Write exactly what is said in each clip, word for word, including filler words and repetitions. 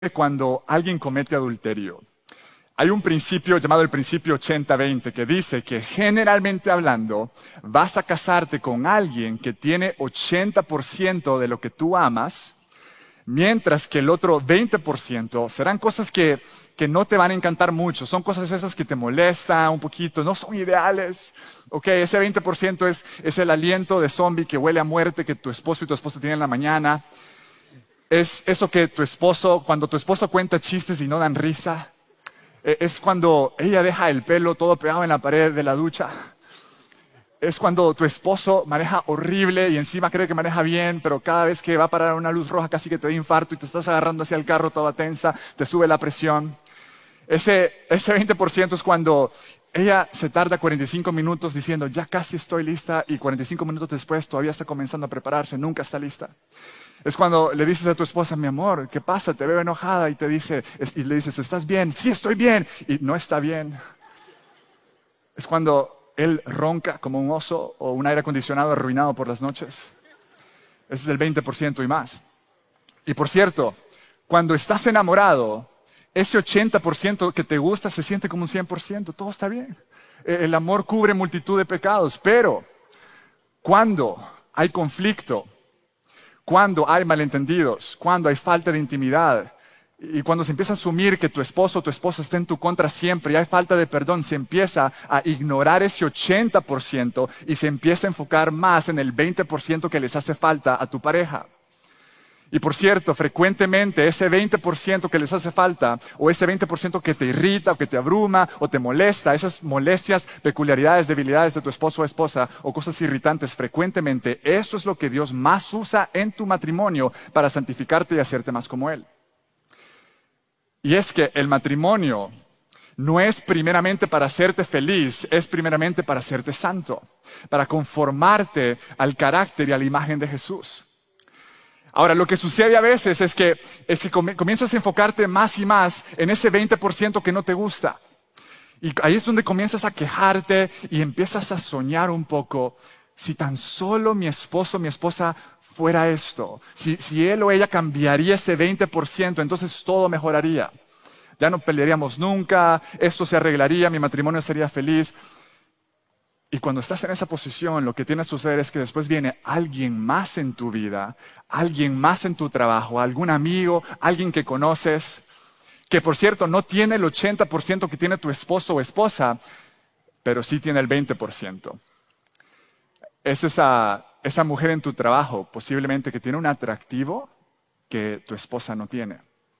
cuando alguien comete adulterio? Hay un principio llamado el principio ochenta veinte que dice que generalmente hablando vas a casarte con alguien que tiene ochenta por ciento de lo que tú amas, mientras que el otro veinte por ciento serán cosas que, que no te van a encantar mucho. Son cosas esas que te molestan un poquito, no son ideales. Ok, ese veinte por ciento es, es el aliento de zombie que huele a muerte que tu esposo y tu esposa tienen en la mañana. Es eso que tu esposo, cuando tu esposo cuenta chistes y no dan risa. Es cuando ella deja el pelo todo pegado en la pared de la ducha. Es cuando tu esposo maneja horrible y encima cree que maneja bien, pero cada vez que va a parar una luz roja casi que te da infarto y te estás agarrando hacia el carro toda tensa, te sube la presión. Ese, ese veinte por ciento es cuando ella se tarda cuarenta y cinco minutos diciendo, ya casi estoy lista, y cuarenta y cinco minutos después todavía está comenzando a prepararse, nunca está lista. Es cuando le dices a tu esposa, mi amor, ¿qué pasa? Te veo enojada, y te dice, y le dices, ¿estás bien? Sí, estoy bien, y no está bien. Es cuando él ronca como un oso o un aire acondicionado arruinado por las noches. Ese es el veinte por ciento y más. Y por cierto, cuando estás enamorado, ese ochenta por ciento que te gusta se siente como un cien por ciento, todo está bien. El amor cubre multitud de pecados, pero cuando hay conflicto, cuando hay malentendidos, cuando hay falta de intimidad y cuando se empieza a asumir que tu esposo o tu esposa está en tu contra siempre y hay falta de perdón, se empieza a ignorar ese ochenta por ciento y se empieza a enfocar más en el veinte por ciento que les hace falta a tu pareja. Y por cierto, frecuentemente ese veinte por ciento que les hace falta, o ese veinte por ciento que te irrita, o que te abruma, o te molesta, esas molestias, peculiaridades, debilidades de tu esposo o esposa, o cosas irritantes, frecuentemente, eso es lo que Dios más usa en tu matrimonio para santificarte y hacerte más como Él. Y es que el matrimonio no es primeramente para hacerte feliz, es primeramente para hacerte santo, para conformarte al carácter y a la imagen de Jesús. Ahora, lo que sucede a veces es que, es que comienzas a enfocarte más y más en ese veinte por ciento que no te gusta. Y ahí es donde comienzas a quejarte y empiezas a soñar un poco. Si tan solo mi esposo o mi esposa fuera esto, si, si él o ella cambiaría ese veinte por ciento, entonces todo mejoraría. Ya no pelearíamos nunca, esto se arreglaría, mi matrimonio sería feliz. Y cuando estás en esa posición, lo que tiene que suceder es que después viene alguien más en tu vida, alguien más en tu trabajo, algún amigo, alguien que conoces, que por cierto no tiene el ochenta por ciento que tiene tu esposo o esposa, pero sí tiene el veinte por ciento. Es esa, esa mujer en tu trabajo, posiblemente que tiene un atractivo que tu esposa no tiene.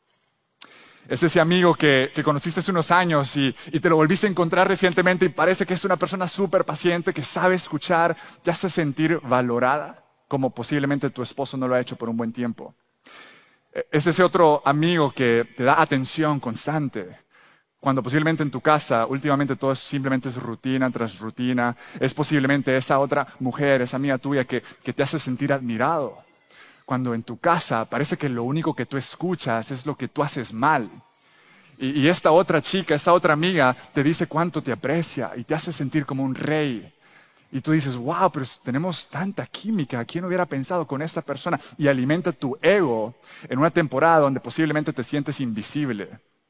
Es ese amigo que, que conociste hace unos años y, y te lo volviste a encontrar recientemente y parece que es una persona súper paciente, que sabe escuchar, te hace sentir valorada, como posiblemente tu esposo no lo ha hecho por un buen tiempo. Es ese otro amigo que te da atención constante, cuando posiblemente en tu casa últimamente todo es, simplemente es rutina tras rutina. Es posiblemente esa otra mujer, esa amiga tuya que, que te hace sentir admirado. Cuando en tu casa parece que lo único que tú escuchas es lo que tú haces mal. Y, y esta otra chica, esta otra amiga te dice cuánto te aprecia y te hace sentir como un rey. Y tú dices, wow, pero tenemos tanta química, ¿quién hubiera pensado con esta persona? Y alimenta tu ego en una temporada donde posiblemente te sientes invisible.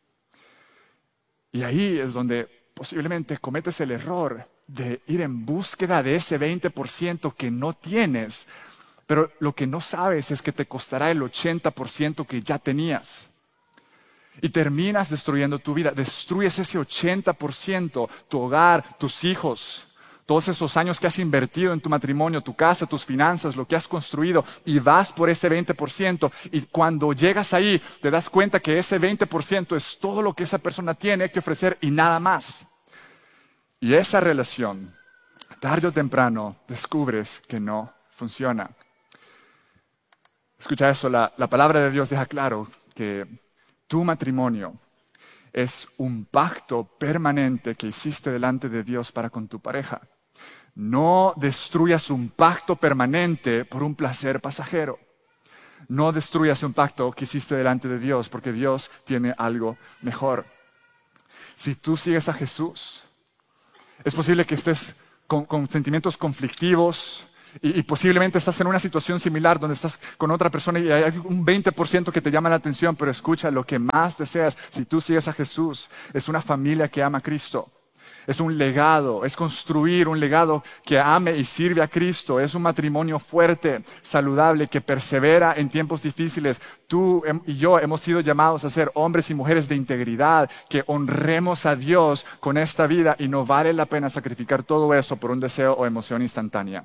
Y ahí es donde posiblemente cometes el error de ir en búsqueda de ese veinte por ciento que no tienes. Pero lo que no sabes es que te costará el ochenta por ciento que ya tenías. Y terminas destruyendo tu vida. Destruyes ese ochenta por ciento, tu hogar, tus hijos, todos esos años que has invertido en tu matrimonio, tu casa, tus finanzas, lo que has construido, y vas por ese veinte por ciento. Y cuando llegas ahí, te das cuenta que ese veinte por ciento es todo lo que esa persona tiene que ofrecer y nada más. Y esa relación, tarde o temprano, descubres que no funciona. Escucha eso, la, la palabra de Dios deja claro que tu matrimonio es un pacto permanente que hiciste delante de Dios para con tu pareja. No destruyas un pacto permanente por un placer pasajero. No destruyas un pacto que hiciste delante de Dios, porque Dios tiene algo mejor. Si tú sigues a Jesús, es posible que estés con, con sentimientos conflictivos, Y, y posiblemente estás en una situación similar donde estás con otra persona y hay un veinte por ciento que te llama la atención, pero escucha, lo que más deseas, si tú sigues a Jesús, es una familia que ama a Cristo. Es un legado, es construir un legado que ame y sirve a Cristo. Es un matrimonio fuerte, saludable, que persevera en tiempos difíciles. Tú y yo hemos sido llamados a ser hombres y mujeres de integridad, que honremos a Dios con esta vida y no vale la pena sacrificar todo eso por un deseo o emoción instantánea.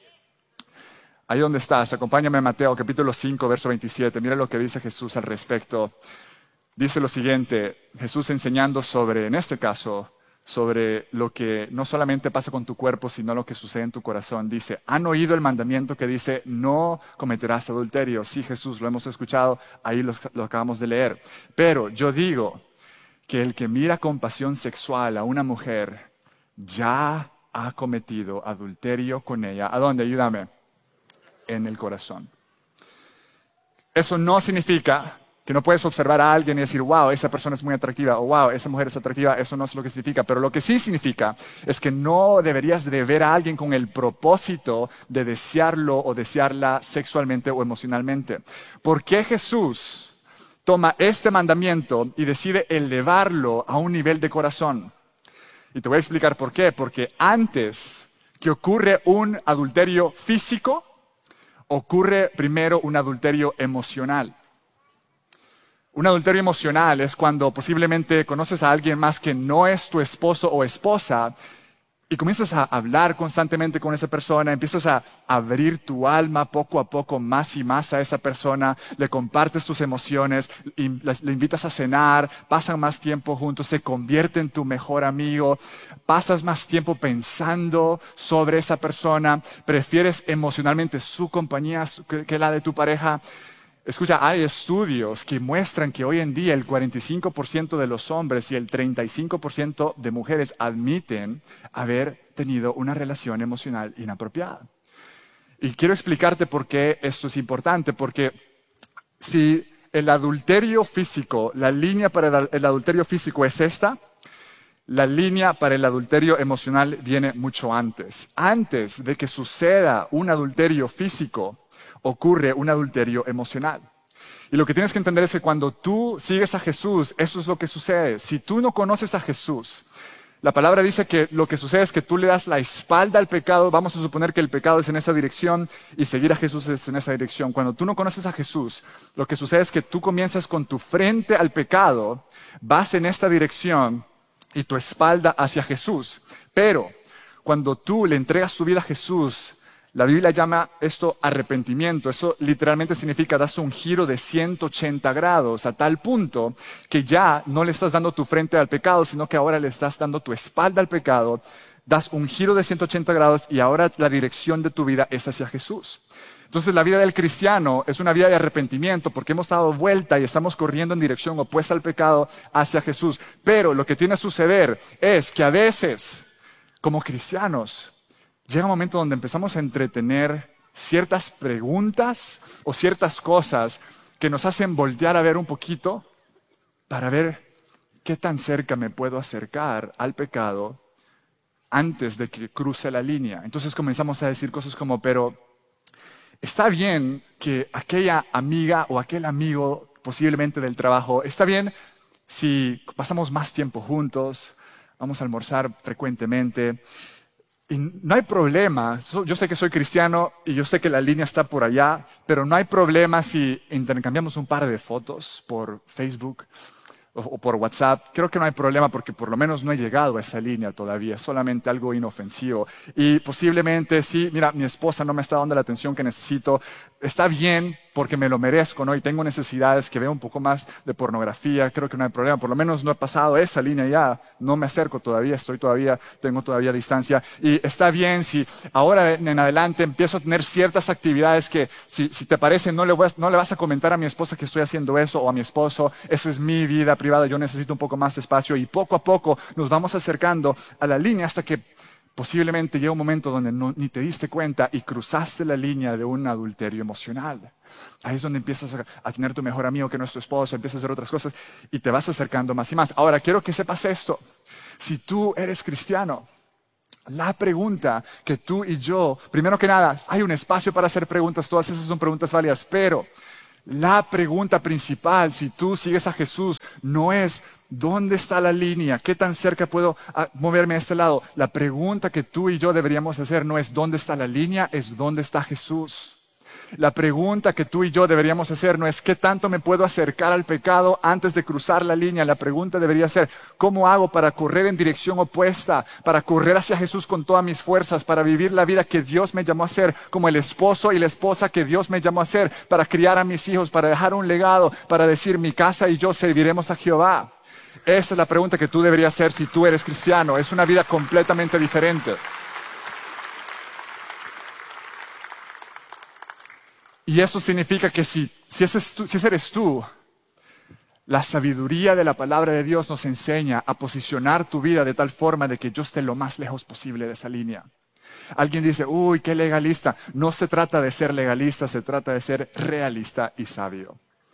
Ahí donde estás, acompáñame a Mateo capítulo cinco, verso veintisiete. Mira lo que dice Jesús al respecto. Dice lo siguiente, Jesús enseñando sobre, en este caso, sobre lo que no solamente pasa con tu cuerpo, sino lo que sucede en tu corazón. Dice, ¿han oído el mandamiento que dice, no cometerás adulterio? Sí, Jesús, lo hemos escuchado, ahí lo, lo acabamos de leer. Pero yo digo que el que mira con pasión sexual a una mujer, ya ha cometido adulterio con ella. ¿A dónde? Ayúdame. En el corazón. Eso no significa que no puedes observar a alguien y decir, wow, esa persona es muy atractiva, o wow, esa mujer es atractiva. Eso no es lo que significa. Pero lo que sí significa es que no deberías de ver a alguien con el propósito de desearlo o desearla sexualmente o emocionalmente. ¿Por qué Jesús toma este mandamiento y decide elevarlo a un nivel de corazón? Y te voy a explicar por qué. Porque antes que ocurre un adulterio físico, ocurre primero un adulterio emocional. Un adulterio emocional es cuando posiblemente conoces a alguien más que no es tu esposo o esposa y comienzas a hablar constantemente con esa persona, empiezas a abrir tu alma poco a poco más y más a esa persona, le compartes tus emociones, le invitas a cenar, pasan más tiempo juntos, se convierte en tu mejor amigo, pasas más tiempo pensando sobre esa persona, prefieres emocionalmente su compañía que la de tu pareja. Escucha, hay estudios que muestran que hoy en día el cuarenta y cinco por ciento de los hombres y el treinta y cinco por ciento de mujeres admiten haber tenido una relación emocional inapropiada. Y quiero explicarte por qué esto es importante, porque si el adulterio físico, la línea para el adulterio físico es esta, la línea para el adulterio emocional viene mucho antes. Antes de que suceda un adulterio físico, ocurre un adulterio emocional. Y lo que tienes que entender es que cuando tú sigues a Jesús, eso es lo que sucede. Si tú no conoces a Jesús, la palabra dice que lo que sucede es que tú le das la espalda al pecado. Vamos a suponer que el pecado es en esa dirección y seguir a Jesús es en esa dirección. Cuando tú no conoces a Jesús, lo que sucede es que tú comienzas con tu frente al pecado, vas en esta dirección y tu espalda hacia Jesús. Pero cuando tú le entregas tu vida a Jesús, la Biblia llama esto arrepentimiento. Eso literalmente significa das un giro de ciento ochenta grados a tal punto que ya no le estás dando tu frente al pecado, sino que ahora le estás dando tu espalda al pecado. Das un giro de ciento ochenta grados y ahora la dirección de tu vida es hacia Jesús. Entonces la vida del cristiano es una vida de arrepentimiento porque hemos dado vuelta y estamos corriendo en dirección opuesta al pecado hacia Jesús. Pero lo que tiene que suceder es que a veces, como cristianos, llega un momento donde empezamos a entretener ciertas preguntas o ciertas cosas que nos hacen voltear a ver un poquito para ver qué tan cerca me puedo acercar al pecado antes de que cruce la línea. Entonces comenzamos a decir cosas como, pero está bien que aquella amiga o aquel amigo posiblemente del trabajo, está bien si pasamos más tiempo juntos, vamos a almorzar frecuentemente. Y no hay problema, yo sé que soy cristiano y yo sé que la línea está por allá, pero no hay problema si intercambiamos un par de fotos por Facebook o, o por WhatsApp. Creo que no hay problema porque por lo menos no he llegado a esa línea todavía, es solamente algo inofensivo. Y posiblemente sí, mira, mi esposa no me está dando la atención que necesito, está bien porque me lo merezco, ¿no? Y tengo necesidades, que veo un poco más de pornografía, creo que no hay problema, por lo menos no he pasado esa línea ya, no me acerco todavía, estoy todavía, tengo todavía distancia. Y está bien si ahora en adelante empiezo a tener ciertas actividades que, si, si te parece, no le, voy a, no le vas a comentar a mi esposa que estoy haciendo eso, o a mi esposo, esa es mi vida privada, yo necesito un poco más de espacio, y poco a poco nos vamos acercando a la línea hasta que posiblemente llega un momento donde no, ni te diste cuenta y cruzaste la línea de un adulterio emocional. Ahí es donde empiezas a, a tener tu mejor amigo que no es tu esposo, empiezas a hacer otras cosas y te vas acercando más y más. Ahora, quiero que sepas esto. Si tú eres cristiano, La pregunta que tú y yo, primero que nada, hay un espacio para hacer preguntas, todas esas son preguntas válidas, pero la pregunta principal, si tú sigues a Jesús, no es ¿dónde está la línea? ¿Qué tan cerca puedo ah, moverme a este lado? La pregunta que tú y yo deberíamos hacer no es ¿dónde está la línea? Es ¿dónde está Jesús? La pregunta que tú y yo deberíamos hacer no es ¿qué tanto me puedo acercar al pecado antes de cruzar la línea? La pregunta debería ser ¿cómo hago para correr en dirección opuesta? Para correr hacia Jesús con todas mis fuerzas, para vivir la vida que Dios me llamó a ser, como el esposo y la esposa que Dios me llamó a ser, para criar a mis hijos, para dejar un legado, para decir mi casa y yo serviremos a Jehová. Esa es la pregunta que tú deberías hacer si tú eres cristiano. Es una vida completamente diferente. Y eso significa que si, si, ese, es tú, si ese eres tú, la sabiduría de la palabra de Dios nos enseña a posicionar tu vida de tal forma de que yo esté lo más lejos posible de esa línea. Alguien dice, uy, qué legalista. No se trata de ser legalista, se trata de ser realista y sabio.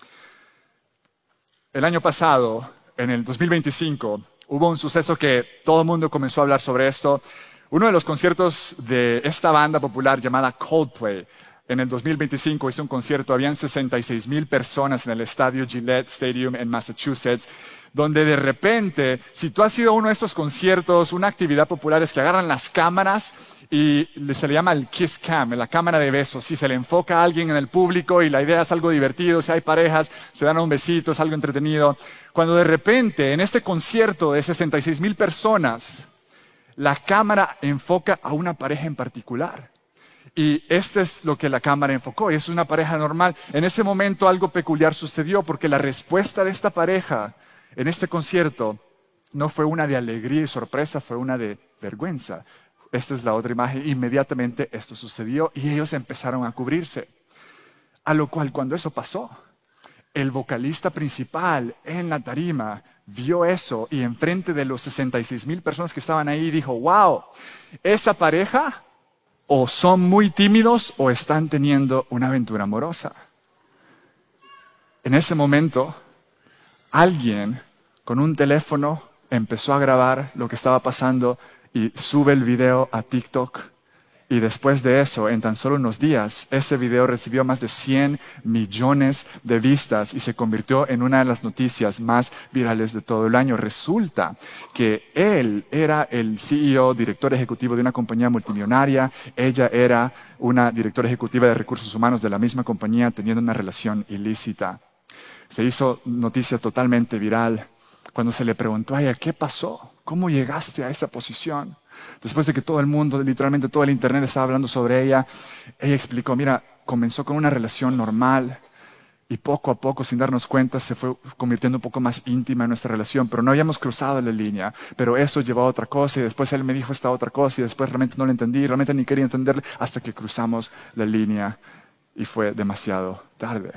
El año pasado, en el dos mil veinticinco, hubo un suceso que todo el mundo comenzó a hablar sobre esto. Uno de los conciertos de esta banda popular llamada Coldplay, en el dos mil veinticinco hizo un concierto, habían sesenta y seis mil personas en el estadio Gillette Stadium en Massachusetts, donde de repente, si tú has ido a uno de estos conciertos, una actividad popular es que agarran las cámaras y se le llama el kiss cam, la cámara de besos. Si se le enfoca a alguien en el público y la idea es algo divertido, si hay parejas, se dan un besito, es algo entretenido. Cuando de repente, en este concierto de sesenta y seis mil personas, la cámara enfoca a una pareja en particular. Y este es lo que la cámara enfocó, y es una pareja normal. En ese momento algo peculiar sucedió porque la respuesta de esta pareja en este concierto no fue una de alegría y sorpresa, fue una de vergüenza. Esta es la otra imagen. Inmediatamente esto sucedió y ellos empezaron a cubrirse. A lo cual cuando eso pasó, el vocalista principal en la tarima vio eso y enfrente de los sesenta y seis mil personas que estaban ahí dijo, wow, esa pareja o son muy tímidos o están teniendo una aventura amorosa. En ese momento, alguien con un teléfono empezó a grabar lo que estaba pasando y sube el video a TikTok. Y después de eso, en tan solo unos días, ese video recibió más de cien millones de vistas y se convirtió en una de las noticias más virales de todo el año. Resulta que él era el C E O, director ejecutivo de una compañía multimillonaria. Ella era una directora ejecutiva de recursos humanos de la misma compañía, teniendo una relación ilícita. Se hizo noticia totalmente viral cuando se le preguntó a ella, ¿qué pasó? ¿Cómo llegaste a esa posición? Después de que todo el mundo, literalmente todo el internet estaba hablando sobre ella, ella explicó, mira, comenzó con una relación normal y poco a poco, sin darnos cuenta, se fue convirtiendo un poco más íntima en nuestra relación, pero no habíamos cruzado la línea, pero eso llevó a otra cosa y después él me dijo esta otra cosa y después realmente no lo entendí, realmente ni quería entenderle hasta que cruzamos la línea y fue demasiado tarde.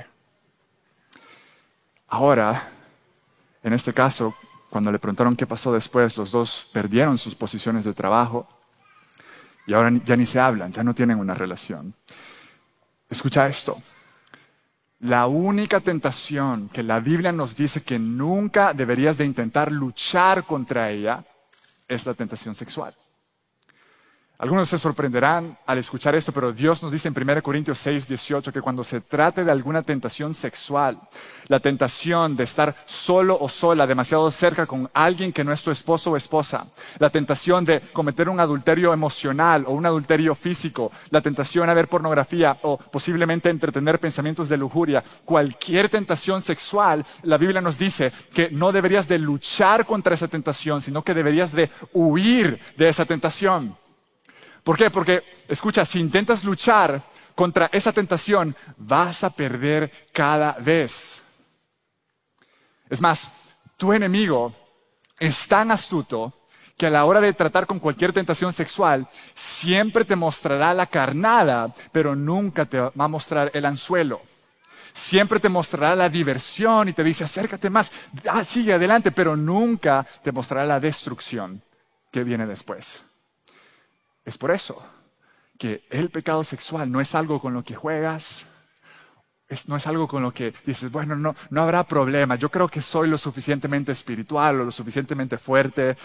Ahora, en este caso, cuando le preguntaron qué pasó después, los dos perdieron sus posiciones de trabajo y ahora ya ni se hablan, ya no tienen una relación. Escucha esto. La única tentación que la Biblia nos dice que nunca deberías de intentar luchar contra ella es la tentación sexual. Algunos se sorprenderán al escuchar esto, pero Dios nos dice en primera Corintios seis, dieciocho que cuando se trate de alguna tentación sexual, la tentación de estar solo o sola demasiado cerca con alguien que no es tu esposo o esposa, la tentación de cometer un adulterio emocional o un adulterio físico, la tentación a ver pornografía o posiblemente entretener pensamientos de lujuria, cualquier tentación sexual, la Biblia nos dice que no deberías de luchar contra esa tentación, sino que deberías de huir de esa tentación. ¿Por qué? Porque, escucha, si intentas luchar contra esa tentación, vas a perder cada vez. Es más, tu enemigo es tan astuto que a la hora de tratar con cualquier tentación sexual, siempre te mostrará la carnada, pero nunca te va a mostrar el anzuelo. Siempre te mostrará la diversión y te dice, acércate más, ah, sigue adelante, pero nunca te mostrará la destrucción que viene después. Es por eso que el pecado sexual no es algo con lo que juegas, es, no es algo con lo que dices, bueno, no, no habrá problema, yo creo que soy lo suficientemente espiritual o lo suficientemente fuerte,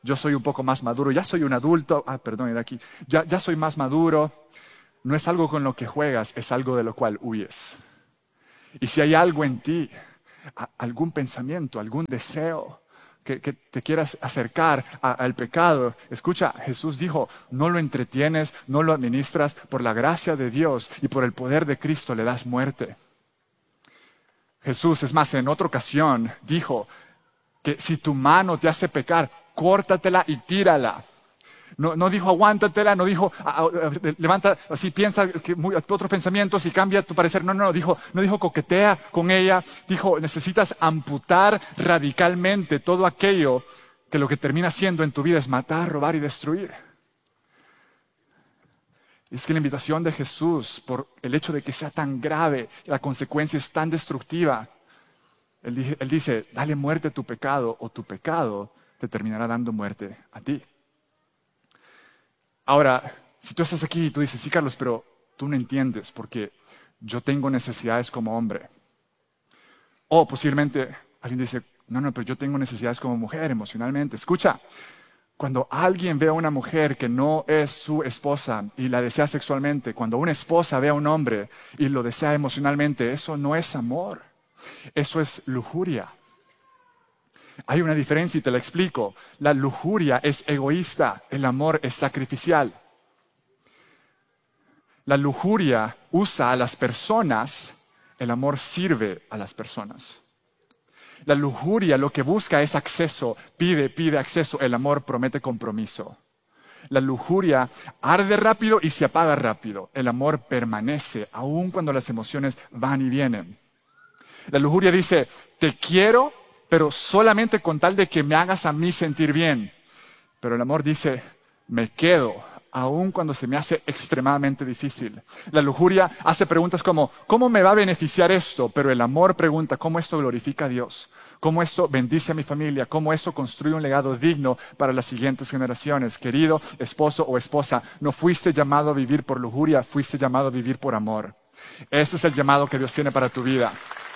yo soy un poco más maduro, ya soy un adulto, ah, perdón, era aquí, ya, ya soy más maduro. No es algo con lo que juegas, es algo de lo cual huyes. Y si hay algo en ti, a, algún pensamiento, algún deseo que, que te quieras acercar a, al pecado, escucha, Jesús dijo, no lo entretienes, no lo administras, por la gracia de Dios y por el poder de Cristo le das muerte. Jesús, es más, en otra ocasión dijo que si tu mano te hace pecar, córtatela y tírala. No, no dijo aguántatela, no dijo ah, ah, levanta, así piensa que muy, otros pensamientos y cambia tu parecer. No, no, no dijo, no dijo coquetea con ella. Dijo, necesitas amputar radicalmente todo aquello que lo que termina haciendo en tu vida es matar, robar y destruir. Es que la invitación de Jesús, por el hecho de que sea tan grave, la consecuencia es tan destructiva, Él, él dice, dale muerte a tu pecado o tu pecado te terminará dando muerte a ti. Ahora, si tú estás aquí y tú dices, sí, Carlos, pero tú no entiendes porque yo tengo necesidades como hombre. O posiblemente alguien dice, no, no, pero yo tengo necesidades como mujer emocionalmente. Escucha, cuando alguien ve a una mujer que no es su esposa y la desea sexualmente, cuando una esposa ve a un hombre y lo desea emocionalmente, eso no es amor, eso es lujuria. Hay una diferencia y te la explico. La lujuria es egoísta, el amor es sacrificial. La lujuria usa a las personas, el amor sirve a las personas. La lujuria lo que busca es acceso, pide, pide acceso, el amor promete compromiso. La lujuria arde rápido y se apaga rápido. El amor permanece, aun cuando las emociones van y vienen. La lujuria dice, te quiero, pero solamente con tal de que me hagas a mí sentir bien. Pero el amor dice, me quedo, aun cuando se me hace extremadamente difícil. La lujuria hace preguntas como, ¿cómo me va a beneficiar esto? Pero el amor pregunta, ¿cómo esto glorifica a Dios? ¿Cómo esto bendice a mi familia? ¿Cómo esto construye un legado digno para las siguientes generaciones? Querido esposo o esposa, no fuiste llamado a vivir por lujuria, fuiste llamado a vivir por amor. Ese es el llamado que Dios tiene para tu vida.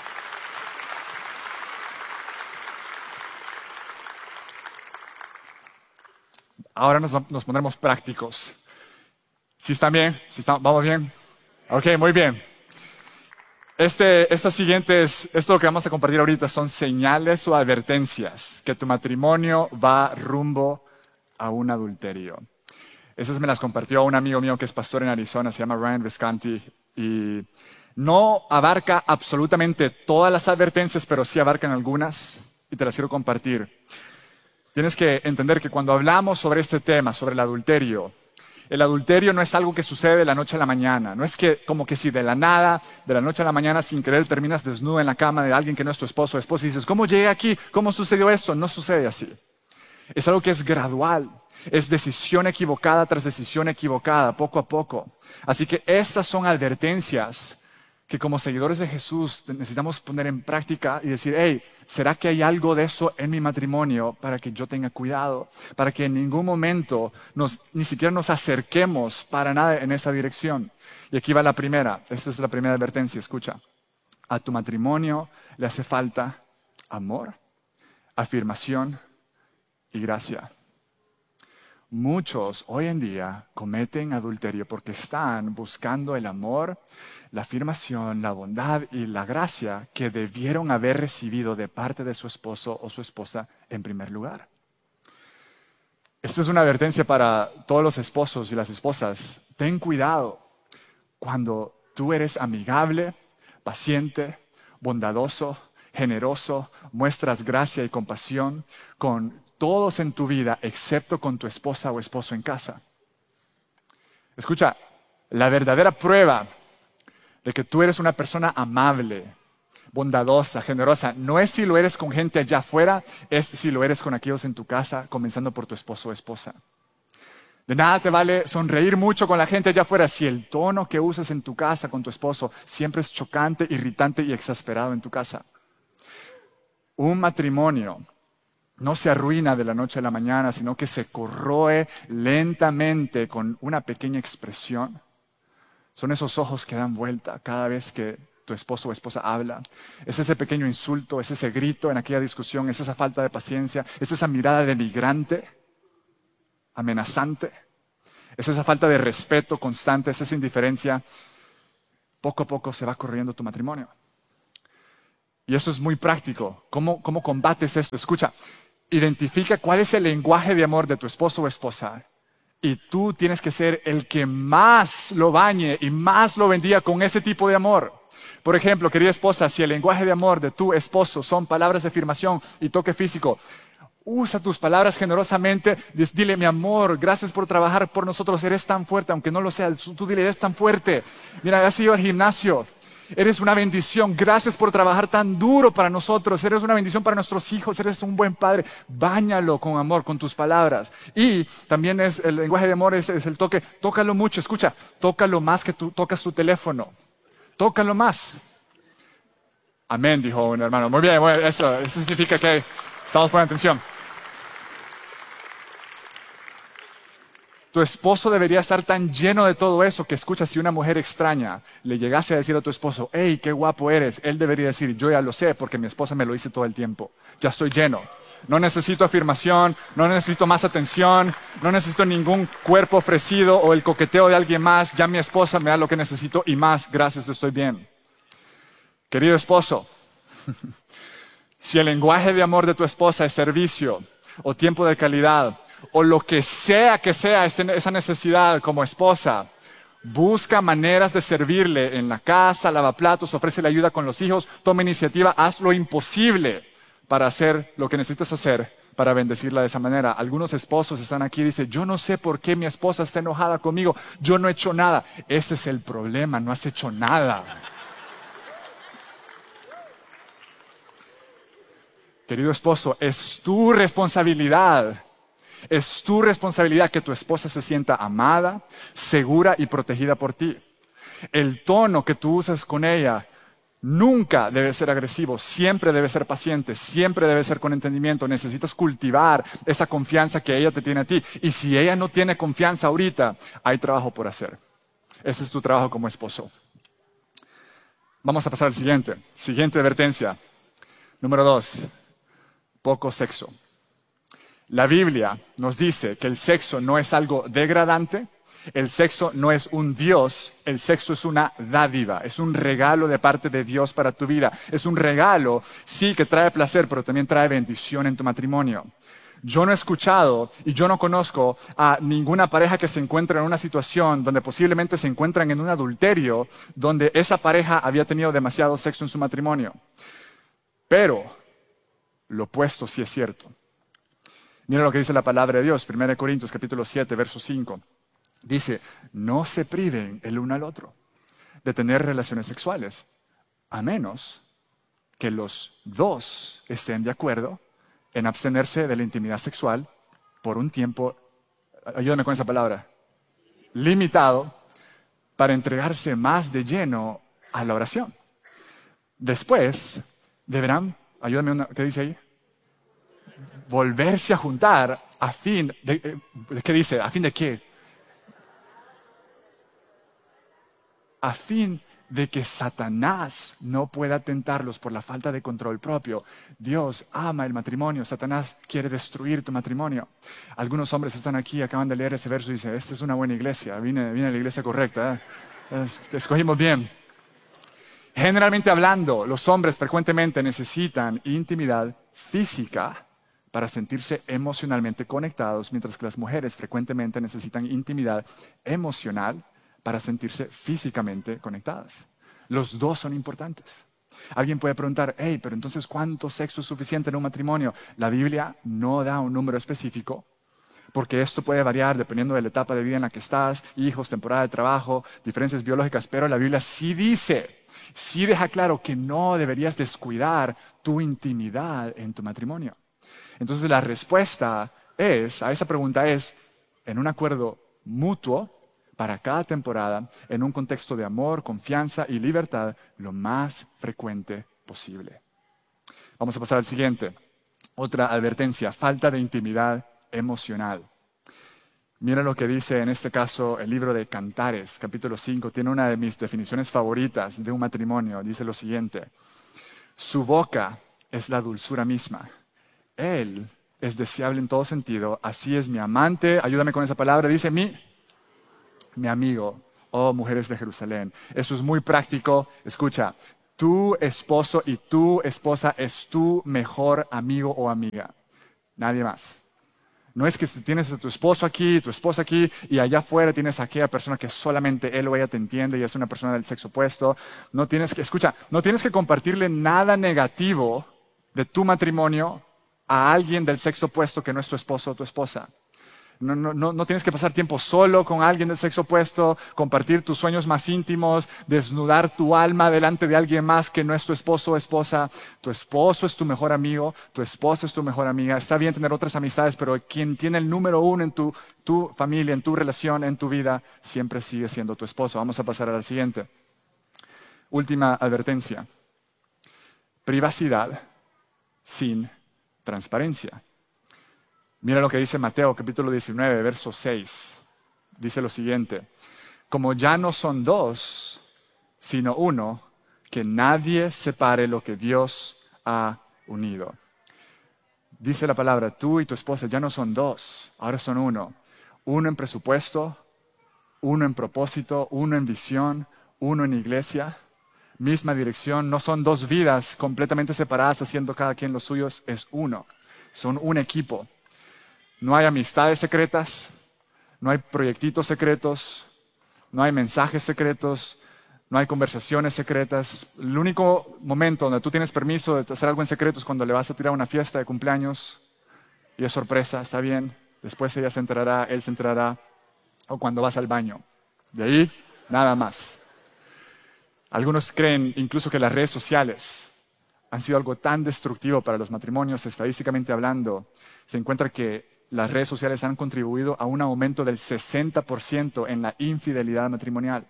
Ahora nos, nos pondremos prácticos. ¿Sí están bien? ¿Sí están, ¿Vamos bien? Ok, muy bien. Este, estas siguientes, esto que vamos a compartir ahorita son señales o advertencias que tu matrimonio va rumbo a un adulterio. Esas me las compartió un amigo mío que es pastor en Arizona, se llama Ryan Visconti, y no abarca absolutamente todas las advertencias, pero sí abarcan algunas, y te las quiero compartir. Tienes que entender que cuando hablamos sobre este tema, sobre el adulterio, el adulterio no es algo que sucede de la noche a la mañana. No es que como que si de la nada, de la noche a la mañana, sin querer, terminas desnudo en la cama de alguien que no es tu esposo o esposa y dices, ¿cómo llegué aquí? ¿Cómo sucedió esto? No sucede así. Es algo que es gradual. Es decisión equivocada tras decisión equivocada, poco a poco. Así que estas son advertencias que como seguidores de Jesús necesitamos poner en práctica y decir, hey, ¿será que hay algo de eso en mi matrimonio para que yo tenga cuidado? Para que en ningún momento nos, ni siquiera nos acerquemos para nada en esa dirección. Y aquí va la primera, esta es la primera advertencia, escucha. A tu matrimonio le hace falta amor, afirmación y gracia. Muchos hoy en día cometen adulterio porque están buscando el amor, la afirmación, la bondad y la gracia que debieron haber recibido de parte de su esposo o su esposa en primer lugar. Esta es una advertencia para todos los esposos y las esposas. Ten cuidado cuando tú eres amigable, paciente, bondadoso, generoso, muestras gracia y compasión con todos en tu vida, excepto con tu esposa o esposo en casa. Escucha, la verdadera prueba de que tú eres una persona amable, bondadosa, generosa, no es si lo eres con gente allá afuera, es si lo eres con aquellos en tu casa, comenzando por tu esposo o esposa. De nada te vale sonreír mucho con la gente allá afuera si el tono que usas en tu casa con tu esposo siempre es chocante, irritante y exasperado en tu casa. Un matrimonio no se arruina de la noche a la mañana, sino que se corroe lentamente con una pequeña expresión. Son esos ojos que dan vuelta cada vez que tu esposo o esposa habla. Es ese pequeño insulto, es ese grito en aquella discusión, es esa falta de paciencia, es esa mirada denigrante. amenazante, es esa falta de respeto constante, es esa indiferencia, poco a poco se va corriendo tu matrimonio. Y eso es muy práctico. ¿Cómo, cómo combates esto? Escucha, identifica cuál es el lenguaje de amor de tu esposo o esposa. Y tú tienes que ser el que más lo bañe y más lo bendiga con ese tipo de amor. Por ejemplo, querida esposa, si el lenguaje de amor de tu esposo son palabras de afirmación y toque físico, usa tus palabras generosamente. Dile, mi amor, gracias por trabajar por nosotros. Eres tan fuerte, aunque no lo sea. Tú dile, eres tan fuerte. Mira, has ido al gimnasio. Eres una bendición. Gracias por trabajar tan duro para nosotros. Eres una bendición para nuestros hijos. Eres un buen padre. Báñalo con amor, con tus palabras. Y también es el lenguaje de amor, es, es el toque. Tócalo mucho. Escucha, tócalo más que tú tocas tu teléfono. Tócalo más. Amén, dijo un hermano. Muy bien, bueno, eso, eso significa que estamos poniendo atención. Tu esposo debería estar tan lleno de todo eso que, escucha, si una mujer extraña le llegase a decir a tu esposo, hey, qué guapo eres, él debería decir, yo ya lo sé porque mi esposa me lo dice todo el tiempo. Ya estoy lleno. No necesito afirmación, no necesito más atención, no necesito ningún cuerpo ofrecido o el coqueteo de alguien más. Ya mi esposa me da lo que necesito y más, gracias, estoy bien. Querido esposo, si el lenguaje de amor de tu esposa es servicio o tiempo de calidad, o lo que sea que sea esa necesidad como esposa, busca maneras de servirle en la casa, lava platos, ofrécele ayuda con los hijos, toma iniciativa, haz lo imposible para hacer lo que necesitas hacer para bendecirla de esa manera. Algunos esposos están aquí y dicen, yo no sé por qué mi esposa está enojada conmigo, yo no he hecho nada. Ese es el problema, no has hecho nada. Querido esposo, es tu responsabilidad. Es tu responsabilidad que tu esposa se sienta amada, segura y protegida por ti. El tono que tú usas con ella nunca debe ser agresivo, siempre debe ser paciente, siempre debe ser con entendimiento. Necesitas cultivar esa confianza que ella te tiene a ti. Y si ella no tiene confianza ahorita, hay trabajo por hacer. Ese es tu trabajo como esposo. Vamos a pasar al siguiente. Siguiente advertencia. Número dos, poco sexo. La Biblia nos dice que el sexo no es algo degradante, el sexo no es un Dios, el sexo es una dádiva, es un regalo de parte de Dios para tu vida. Es un regalo, sí, que trae placer, pero también trae bendición en tu matrimonio. Yo no he escuchado y yo no conozco a ninguna pareja que se encuentre en una situación donde posiblemente se encuentran en un adulterio, donde esa pareja había tenido demasiado sexo en su matrimonio. Pero lo opuesto sí es cierto. Mira lo que dice la palabra de Dios, primera de Corintios capítulo siete, verso cinco. Dice, no se priven el uno al otro de tener relaciones sexuales, a menos que los dos estén de acuerdo en abstenerse de la intimidad sexual por un tiempo, ayúdame con esa palabra, limitado, para entregarse más de lleno a la oración. Después deberán, ayúdame, una, ¿qué dice ahí? Volverse a juntar a fin de, ¿qué dice? ¿A fin de qué? A fin de que Satanás no pueda tentarlos por la falta de control propio. Dios ama el matrimonio, Satanás quiere destruir tu matrimonio. Algunos hombres están aquí, acaban de leer ese verso y dicen, esta es una buena iglesia, vine, vine a la iglesia correcta, ¿eh? Escogimos bien. Generalmente hablando, los hombres frecuentemente necesitan intimidad física para sentirse emocionalmente conectados, mientras que las mujeres frecuentemente necesitan intimidad emocional para sentirse físicamente conectadas. Los dos son importantes. Alguien puede preguntar, hey, pero entonces, ¿cuánto sexo es suficiente en un matrimonio? La Biblia no da un número específico, porque esto puede variar dependiendo de la etapa de vida en la que estás, hijos, temporada de trabajo, diferencias biológicas, pero la Biblia sí dice, sí deja claro que no deberías descuidar tu intimidad en tu matrimonio. Entonces la respuesta es, a esa pregunta es, en un acuerdo mutuo para cada temporada, en un contexto de amor, confianza y libertad, lo más frecuente posible. Vamos a pasar al siguiente. Otra advertencia, falta de intimidad emocional. Mira lo que dice en este caso el libro de Cantares, capítulo cinco, tiene una de mis definiciones favoritas de un matrimonio. Dice lo siguiente, su boca es la dulzura misma. Él es deseable en todo sentido, así es mi amante, ayúdame con esa palabra, dice mi, mi amigo, oh mujeres de Jerusalén. Eso es muy práctico. Escucha, tu esposo y tu esposa es tu mejor amigo o amiga, nadie más. No es que tienes a tu esposo aquí, tu esposa aquí, y allá afuera tienes a aquella persona que solamente él o ella te entiende y es una persona del sexo opuesto. No tienes que, escucha, no tienes que compartirle nada negativo de tu matrimonio a alguien del sexo opuesto que no es tu esposo o tu esposa. No, no, no, no tienes que pasar tiempo solo con alguien del sexo opuesto, compartir tus sueños más íntimos, desnudar tu alma delante de alguien más que no es tu esposo o esposa. Tu esposo es tu mejor amigo, tu esposa es tu mejor amiga. Está bien tener otras amistades, pero quien tiene el número uno en tu, tu familia, en tu relación, en tu vida, siempre sigue siendo tu esposo. Vamos a pasar a la siguiente. Última advertencia. Privacidad sin transparencia. Mira lo que dice Mateo capítulo diecinueve, verso seis. Dice lo siguiente: como ya no son dos, sino uno, que nadie separe lo que Dios ha unido. Dice la palabra, tú y tu esposa ya no son dos, ahora son uno. Uno en presupuesto, uno en propósito, uno en visión, uno en iglesia. Misma dirección, no son dos vidas completamente separadas haciendo cada quien los suyos, es uno. Son un equipo. No hay amistades secretas, no hay proyectitos secretos, no hay mensajes secretos, no hay conversaciones secretas. El único momento donde tú tienes permiso de hacer algo en secreto es cuando le vas a tirar una fiesta de cumpleaños y es sorpresa, está bien. Después ella se enterará, él se enterará, o cuando vas al baño. De ahí, nada más. Algunos creen incluso que las redes sociales han sido algo tan destructivo para los matrimonios. Estadísticamente hablando, se encuentra que las redes sociales han contribuido a un aumento del sesenta por ciento en la infidelidad matrimonial.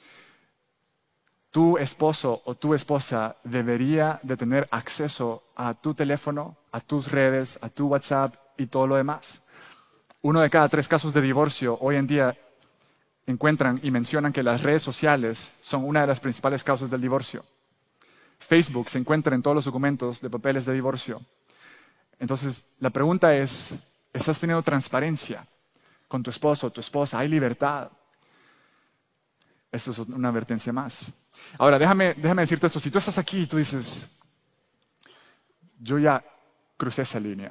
Tu esposo o tu esposa debería de tener acceso a tu teléfono, a tus redes, a tu WhatsApp y todo lo demás. Uno de cada tres casos de divorcio hoy en día encuentran y mencionan que las redes sociales son una de las principales causas del divorcio. Facebook se encuentra en todos los documentos de papeles de divorcio. Entonces, la pregunta es, ¿estás teniendo transparencia con tu esposo o tu esposa? ¿Hay libertad? Esa es una advertencia más. Ahora, déjame, déjame decirte esto. Si tú estás aquí y tú dices, yo ya crucé esa línea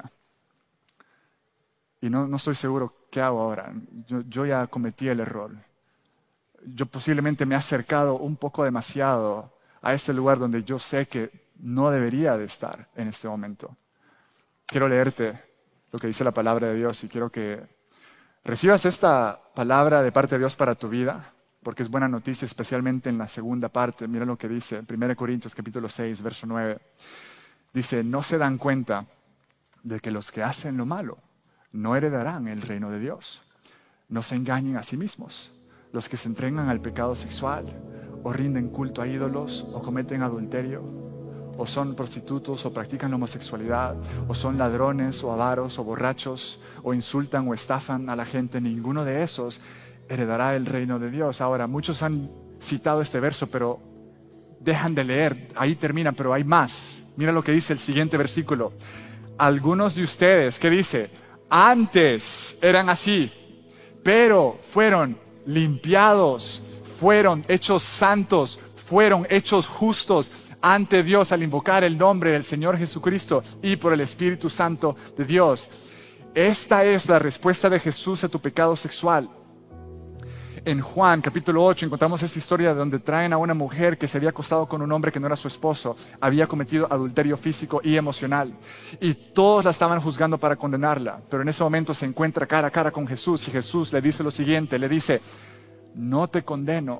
y no, no estoy seguro qué hago ahora. Yo, yo ya cometí el error. Yo posiblemente me he acercado un poco demasiado a este lugar donde yo sé que no debería de estar en este momento. Quiero leerte lo que dice la palabra de Dios y quiero que recibas esta palabra de parte de Dios para tu vida, porque es buena noticia, especialmente en la segunda parte. Mira lo que dice, primera Corintios capítulo seis, verso nueve. Dice, ¿no se dan cuenta de que los que hacen lo malo no heredarán el reino de Dios? No se engañen a sí mismos. Los que se entregan al pecado sexual, o rinden culto a ídolos, o cometen adulterio, o son prostitutos, o practican la homosexualidad, o son ladrones, o avaros, o borrachos, o insultan o estafan a la gente, ninguno de esos heredará el reino de Dios. Ahora, muchos han citado este verso, pero dejan de leer. Ahí termina, pero hay más. Mira lo que dice el siguiente versículo. Algunos de ustedes, ¿qué dice? Antes eran así, pero fueron limpiados, fueron hechos santos, fueron hechos justos ante Dios al invocar el nombre del Señor Jesucristo y por el Espíritu Santo de Dios. Esta es la respuesta de Jesús a tu pecado sexual. En Juan capítulo ocho encontramos esta historia donde traen a una mujer que se había acostado con un hombre que no era su esposo, había cometido adulterio físico y emocional, y todos la estaban juzgando para condenarla, pero en ese momento se encuentra cara a cara con Jesús y Jesús le dice lo siguiente, le dice, no te condeno,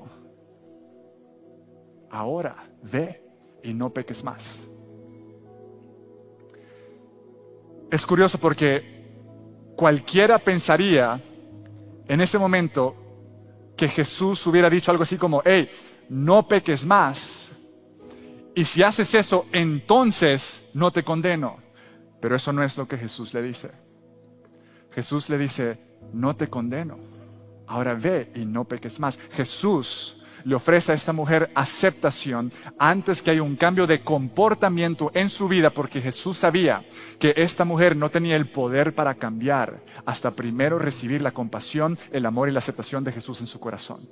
ahora ve y no peques más. Es curioso porque cualquiera pensaría en ese momento que Jesús hubiera dicho algo así como, hey, no peques más, y si haces eso, entonces no te condeno. Pero eso no es lo que Jesús le dice. Jesús le dice, no te condeno, ahora ve y no peques más. Jesús le ofrece a esta mujer aceptación antes que haya un cambio de comportamiento en su vida, porque Jesús sabía que esta mujer no tenía el poder para cambiar hasta primero recibir la compasión, el amor y la aceptación de Jesús en su corazón.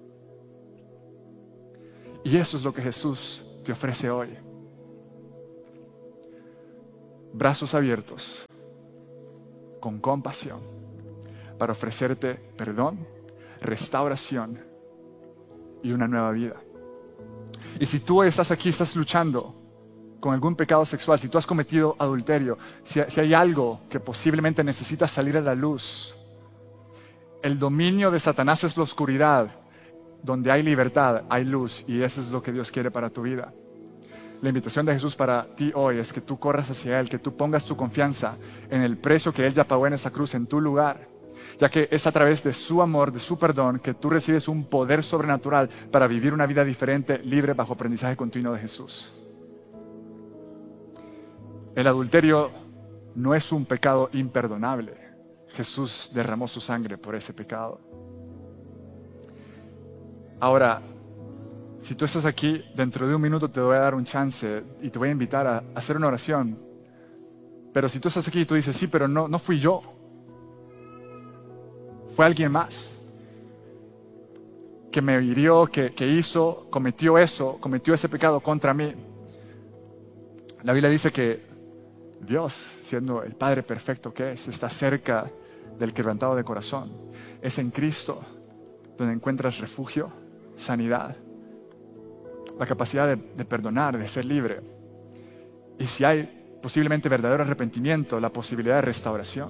Y eso es lo que Jesús te ofrece hoy. Brazos abiertos, con compasión, para ofrecerte perdón, restauración y una nueva vida. Y si tú estás aquí, estás luchando con algún pecado sexual, si tú has cometido adulterio, si, si hay algo que posiblemente necesitas salir a la luz, el dominio de Satanás es la oscuridad. Donde hay libertad, hay luz, y eso es lo que Dios quiere para tu vida. La invitación de Jesús para ti hoy es que tú corras hacia Él, que tú pongas tu confianza en el precio que Él ya pagó en esa cruz en tu lugar, ya que es a través de su amor, de su perdón, que tú recibes un poder sobrenatural para vivir una vida diferente, libre, bajo aprendizaje continuo de Jesús. El adulterio no es un pecado imperdonable. Jesús derramó su sangre por ese pecado. Ahora, si tú estás aquí, dentro de un minuto te voy a dar un chance y te voy a invitar a hacer una oración. Pero si tú estás aquí y tú dices, sí, pero no, no fui yo. Fue alguien más que me hirió, que, que hizo, cometió eso, cometió ese pecado contra mí. La Biblia dice que Dios, siendo el Padre perfecto que es, está cerca del quebrantado de corazón. Es en Cristo donde encuentras refugio, sanidad, la capacidad de, de perdonar, de ser libre. Y si hay posiblemente verdadero arrepentimiento, la posibilidad de restauración.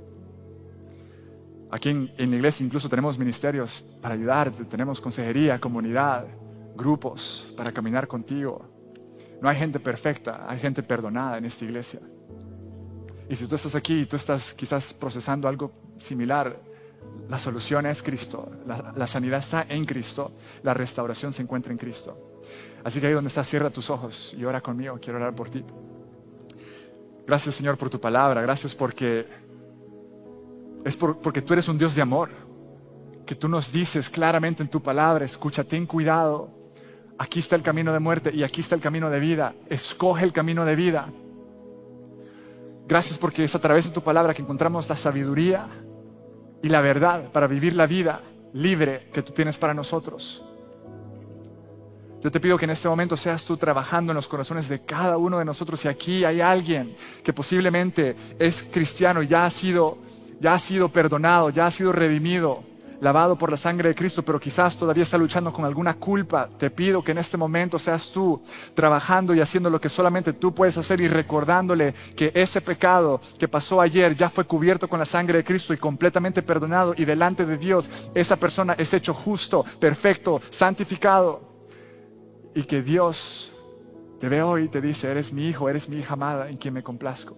Aquí en, en la iglesia incluso tenemos ministerios para ayudarte, tenemos consejería, comunidad, grupos para caminar contigo. No hay gente perfecta, hay gente perdonada en esta iglesia. Y si tú estás aquí y tú estás quizás procesando algo similar, la solución es Cristo, la, la sanidad está en Cristo, la restauración se encuentra en Cristo. Así que ahí donde estás, cierra tus ojos y ora conmigo, quiero orar por ti. Gracias, Señor, por tu palabra, gracias porque es por, porque tú eres un Dios de amor, que tú nos dices claramente en tu palabra, escucha, ten cuidado, aquí está el camino de muerte y aquí está el camino de vida, escoge el camino de vida. Gracias porque es a través de tu palabra que encontramos la sabiduría y la verdad para vivir la vida libre que tú tienes para nosotros. Yo te pido que en este momento seas tú trabajando en los corazones de cada uno de nosotros. Si aquí hay alguien que posiblemente es cristiano y ya ha sido, ya ha sido perdonado, ya ha sido redimido, lavado por la sangre de Cristo, pero quizás todavía está luchando con alguna culpa, te pido que en este momento seas tú trabajando y haciendo lo que solamente tú puedes hacer y recordándole que ese pecado que pasó ayer ya fue cubierto con la sangre de Cristo y completamente perdonado, y delante de Dios esa persona es hecho justo, perfecto, santificado, y que Dios te ve hoy y te dice, eres mi hijo, eres mi hija amada en quien me complazco.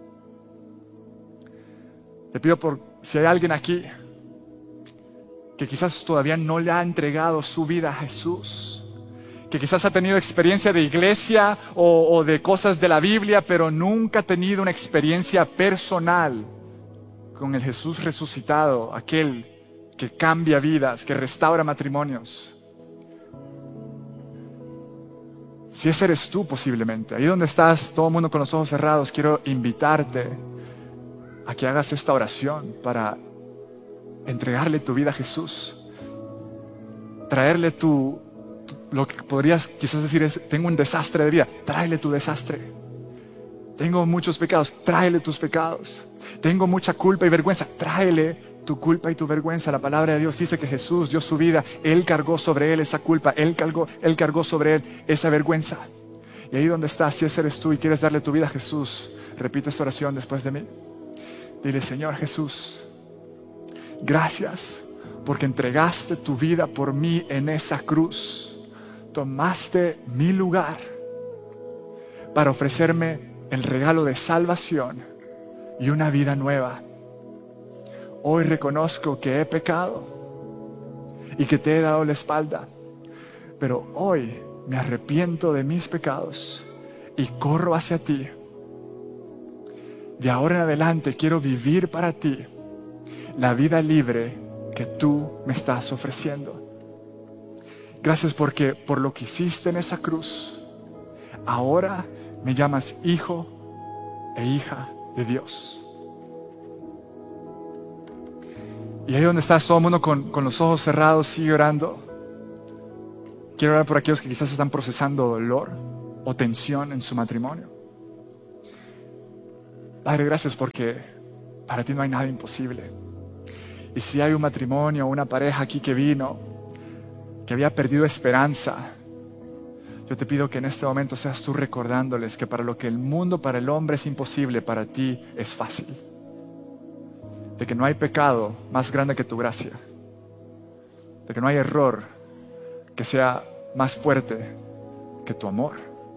Te pido por si hay alguien aquí que quizás todavía no le ha entregado su vida a Jesús, que quizás ha tenido experiencia de iglesia o, o de cosas de la Biblia, pero nunca ha tenido una experiencia personal con el Jesús resucitado, aquel que cambia vidas, que restaura matrimonios. Si ese eres tú posiblemente, ahí donde estás, todo el mundo con los ojos cerrados, quiero invitarte a que hagas esta oración para entregarle tu vida a Jesús, traerle tu, tu, lo que podrías quizás decir es, tengo un desastre de vida, tráele tu desastre. Tengo muchos pecados, tráele tus pecados. Tengo mucha culpa y vergüenza, tráele tu culpa y tu vergüenza. La palabra de Dios dice que Jesús dio su vida, Él cargó sobre Él esa culpa, Él cargó, Él cargó sobre Él esa vergüenza. Y ahí donde estás, si ese eres tú y quieres darle tu vida a Jesús, repite esta oración después de mí. Dile, Señor Jesús, gracias porque entregaste tu vida por mí en esa cruz. Tomaste mi lugar para ofrecerme el regalo de salvación y una vida nueva. Hoy reconozco que he pecado y que te he dado la espalda, pero hoy me arrepiento de mis pecados y corro hacia ti. De ahora en adelante quiero vivir para ti la vida libre que tú me estás ofreciendo. Gracias porque por lo que hiciste en esa cruz, ahora me llamas hijo e hija de Dios. Y ahí donde estás, todo el mundo con, con los ojos cerrados, sigue orando. Quiero orar por aquellos que quizás están procesando dolor o tensión en su matrimonio. Padre, gracias porque para ti no hay nada imposible. Y si hay un matrimonio o una pareja aquí que vino, que había perdido esperanza, yo te pido que en este momento seas tú recordándoles que para lo que el mundo, para el hombre es imposible, para ti es fácil. De que no hay pecado más grande que tu gracia. De que no hay error que sea más fuerte que tu amor.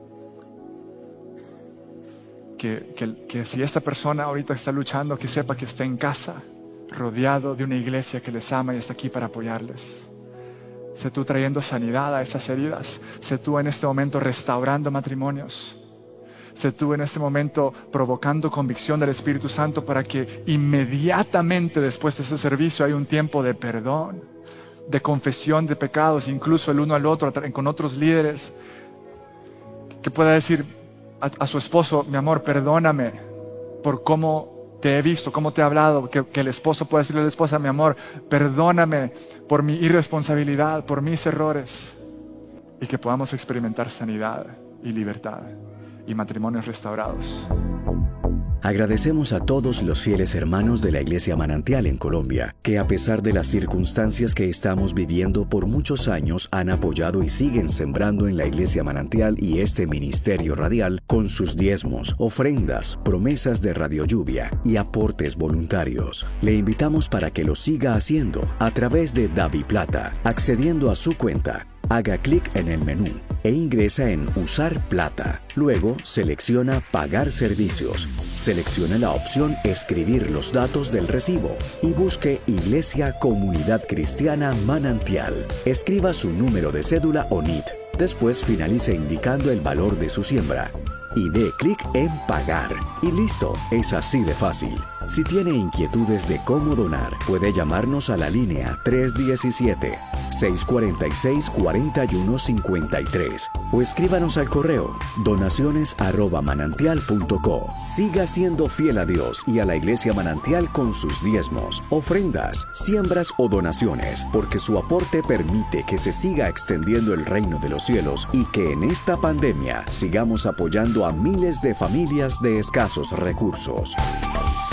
Que, que, que si esta persona ahorita está luchando, que sepa que está en casa, rodeado de una iglesia que les ama y está aquí para apoyarles. Sé tú trayendo sanidad a esas heridas. Sé tú en este momento restaurando matrimonios. Sé tú en este momento provocando convicción del Espíritu Santo para que inmediatamente después de ese servicio hay un tiempo de perdón, de confesión de pecados, incluso el uno al otro, con otros líderes, que pueda decir a, a su esposo: mi amor, perdóname por cómo te he visto, cómo te he hablado. Que, que el esposo pueda decirle a la esposa: mi amor, perdóname por mi irresponsabilidad, por mis errores. Y que podamos experimentar sanidad y libertad y matrimonios restaurados. Agradecemos a todos los fieles hermanos de la Iglesia Manantial en Colombia, que a pesar de las circunstancias que estamos viviendo por muchos años han apoyado y siguen sembrando en la Iglesia Manantial y este ministerio radial con sus diezmos, ofrendas, promesas de Radio Lluvia y aportes voluntarios. Le invitamos para que lo siga haciendo a través de DaviPlata, accediendo a su cuenta. Haga clic en el menú e ingresa en Usar Plata. Luego selecciona Pagar servicios. Seleccione la opción Escribir los datos del recibo y busque Iglesia Comunidad Cristiana Manantial. Escriba su número de cédula o N I T. Después finalice indicando el valor de su siembra. Y dé clic en Pagar. Y listo, es así de fácil. Si tiene inquietudes de cómo donar, puede llamarnos a la línea tres uno siete, seis cuatro seis, cuatro uno cinco tres o escríbanos al correo donaciones arroba manantial punto co. Siga siendo fiel a Dios y a la Iglesia Manantial con sus diezmos, ofrendas, siembras o donaciones, porque su aporte permite que se siga extendiendo el reino de los cielos y que en esta pandemia sigamos apoyando a miles de familias de escasos recursos.